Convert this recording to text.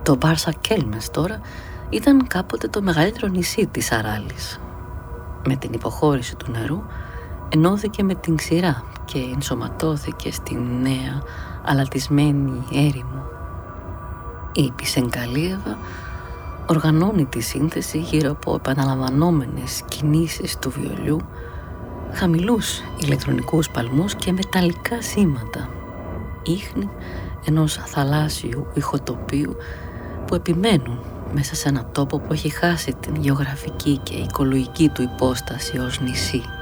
Το Μπάρσα Κέλμες τώρα ήταν κάποτε το μεγαλύτερο νησί της Αράλης. Με την υποχώρηση του νερού ενώθηκε με την ξηρά και ενσωματώθηκε στην νέα αλατισμένη έρημο. Η Πισενκαλίεβα οργανώνει τη σύνθεση γύρω από επαναλαμβανόμενες κινήσεις του βιολιού, χαμηλούς ηλεκτρονικούς παλμούς και μεταλλικά σήματα, ίχνη ενός θαλάσσιου ηχοτοπίου που επιμένουν μέσα σε ένα τόπο που έχει χάσει την γεωγραφική και οικολογική του υπόσταση ως νησί.